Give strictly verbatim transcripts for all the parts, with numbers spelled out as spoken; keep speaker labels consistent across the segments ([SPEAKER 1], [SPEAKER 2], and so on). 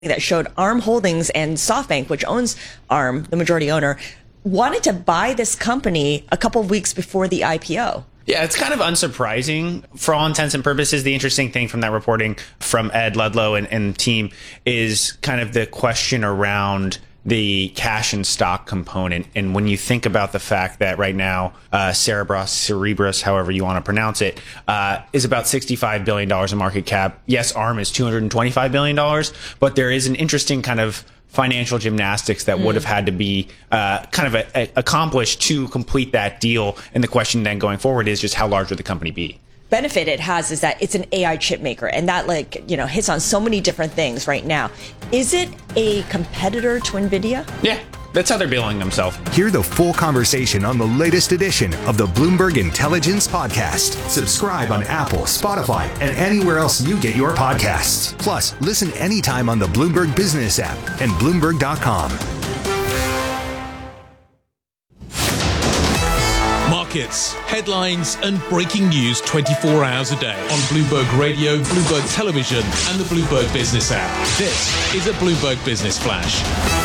[SPEAKER 1] that showed Arm Holdings and SoftBank, which owns Arm, the majority owner, wanted to buy this company a couple of weeks before the I P O.
[SPEAKER 2] Yeah, it's kind of unsurprising for all intents and purposes. The interesting thing from that reporting from Ed Ludlow and, and team is kind of the question around the cash and stock component. And when you think about the fact that right now, uh, Cerebras, Cerebras, however you want to pronounce it, uh, is about sixty-five billion dollars in market cap. Yes, Arm is two hundred twenty-five billion dollars, but there is an interesting kind of financial gymnastics that mm. would have had to be uh, kind of a, a, accomplished to complete that deal. And the question then going forward is just how large would the company be?
[SPEAKER 1] Benefit it has is that it's an A I chip maker, and that, like, you know, hits on so many different things right now. Is it a competitor to NVIDIA?
[SPEAKER 2] Yeah, that's how they're billing themselves.
[SPEAKER 3] Hear the full conversation on the latest edition of the Bloomberg Intelligence Podcast. Subscribe on Apple, Spotify, and anywhere else you get your podcasts. Plus, listen anytime on the Bloomberg Business app and Bloomberg dot com.
[SPEAKER 4] Markets, headlines, and breaking news twenty-four hours a day on Bloomberg Radio, Bloomberg Television, and the Bloomberg Business app. This is a Bloomberg Business Flash.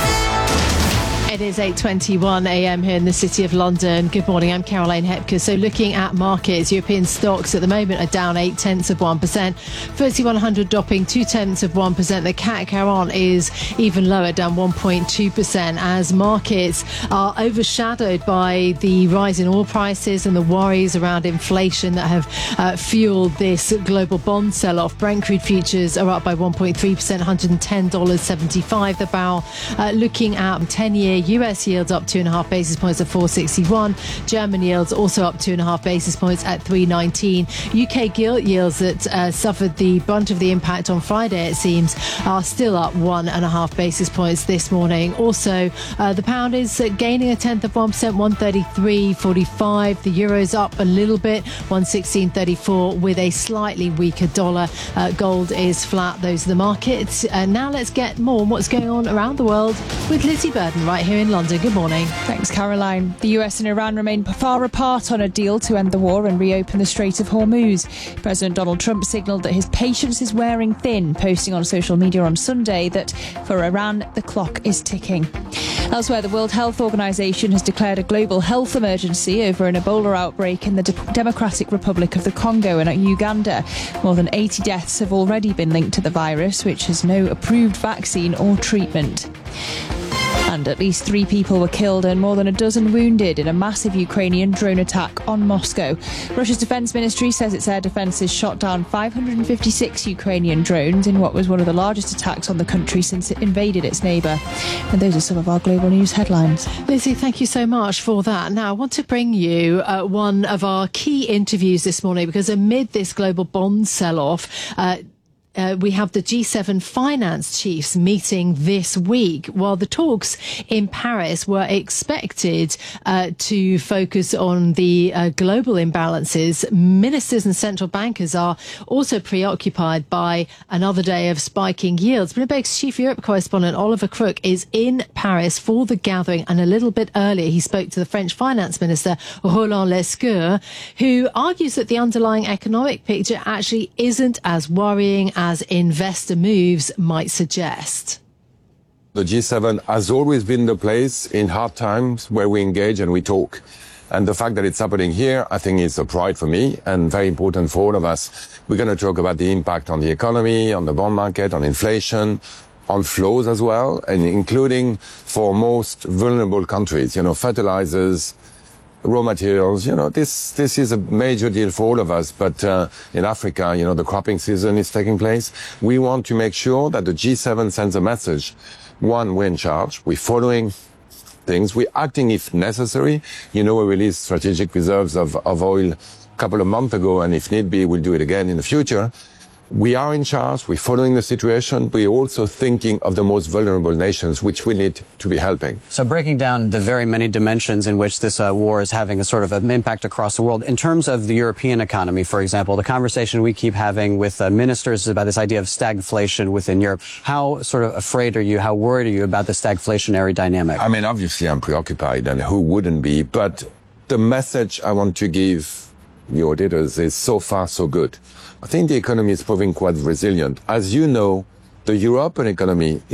[SPEAKER 5] It is eight twenty-one a m here in the City of London. Good morning, I'm Caroline Hepker. So looking at markets, European stocks at the moment are down eight tenths of one percent. F T S E one hundred dropping two tenths of one percent. The C A C Caron is even lower, down one point two percent, as markets are overshadowed by the rise in oil prices and the worries around inflation that have uh, fueled this global bond sell-off. Brent crude futures are up by one point three percent, one hundred ten dollars and seventy-five cents the barrel. Uh, looking at ten-year U S yields up two and a half basis points at four sixty-one. German yields also up two and a half basis points at three nineteen. U K gilt yields that uh, suffered the brunt of the impact on Friday, it seems, are still up one and a half basis points this morning. Also, uh, the pound is uh, gaining a tenth of one percent, one thirty-three forty-five. The euro's up a little bit, one sixteen thirty-four, with a slightly weaker dollar. Uh, gold is flat. Those are the markets. Uh, now let's get more on what's going on around the world with Lizzie Burden right here in London. Good morning.
[SPEAKER 6] Thanks, Caroline. The U S and Iran remain far apart on a deal to end the war and reopen the Strait of Hormuz. President Donald Trump signalled that his patience is wearing thin, posting on social media on Sunday that for Iran, the clock is ticking. Elsewhere, the World Health Organization has declared a global health emergency over an Ebola outbreak in the De- Democratic Republic of the Congo and Uganda. More than eighty deaths have already been linked to the virus, which has no approved vaccine or treatment. And at least three people were killed and more than a dozen wounded in a massive Ukrainian drone attack on Moscow. Russia's defence ministry says its air defences shot down five hundred fifty-six Ukrainian drones in what was one of the largest attacks on the country since it invaded its neighbour. And those are some of our global news headlines.
[SPEAKER 5] Lizzie, thank you so much for that. Now, I want to bring you uh, one of our key interviews this morning, because amid this global bond sell-off, uh, Uh, we have the G seven finance chiefs meeting this week, while the talks in Paris were expected uh, to focus on the uh, global imbalances. Ministers and central bankers are also preoccupied by another day of spiking yields. Bloomberg's chief Europe correspondent Oliver Crook is in Paris for the gathering, and a little bit earlier he spoke to the French finance minister Roland Lescure, who argues that the underlying economic picture actually isn't as worrying as as investor moves might suggest.
[SPEAKER 7] The G seven has always been the place in hard times where we engage and we talk. And the fact that it's happening here, I think is a pride for me and very important for all of us. We're going to talk about the impact on the economy, on the bond market, on inflation, on flows as well, and including for most vulnerable countries, you know, fertilizers, raw materials. You know, this this is a major deal for all of us. But uh, in Africa, you know, the cropping season is taking place. We want to make sure that the G seven sends a message. One, we're in charge. We're following things. We're acting if necessary. You know, we released strategic reserves of, of oil a couple of months ago, and if need be, we'll do it again in the future. We are in charge. We're following the situation. We're also thinking of the most vulnerable nations, which we need to be helping.
[SPEAKER 8] So breaking down the very many dimensions in which this uh, war is having a sort of an impact across the world, in terms of the European economy, for example, the conversation we keep having with uh, ministers is about this idea of stagflation within Europe. How sort of afraid are you, how worried are you about the stagflationary dynamic?
[SPEAKER 7] I mean, obviously I'm preoccupied, and who wouldn't be? But the message I want to give the auditors is so far so good. I think the economy is proving quite resilient. As you know, The European economy